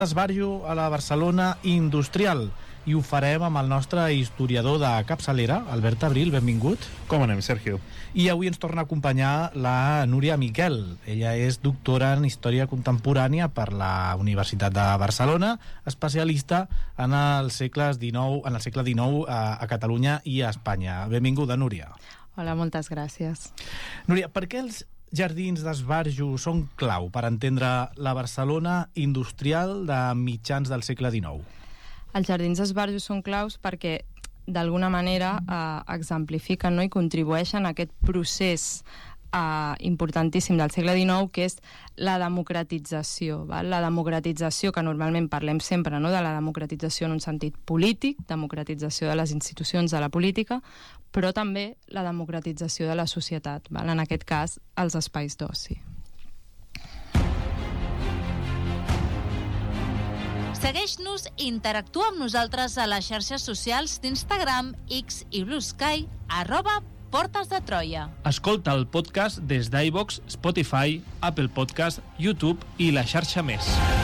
Esbarjo a la Barcelona industrial i ho farem amb el nostre historiador de capçalera, Albert Abril, benvingut. Com anem, Sergio? I avui ens torna a acompanyar la Núria Miquel. Ella és doctora en Història Contemporània per la Universitat de Barcelona, especialista en el segle XIX a Catalunya i a Espanya. Benvinguda, Núria. Hola, moltes gràcies. Núria, per què els jardins d'Esbarjo són clau per entendre la Barcelona industrial de mitjans del segle XIX? Els jardins d'Esbarjo són claus perquè d'alguna manera exemplifiquen, no? I contribueixen a aquest procés importantíssim del segle XIX, que és la democratització. Val? La democratització, que normalment parlem sempre, no? De la democratització en un sentit polític, democratització de les institucions de la política, però també la democratització de la societat, val? En aquest cas, els espais d'oci. Segueix-nos i interactua amb nosaltres a les xarxes socials d'Instagram, X i Blue Sky, @Portes de Troia. Escolta el podcast des d'iVoox, Spotify, Apple Podcast, YouTube i la xarxa més.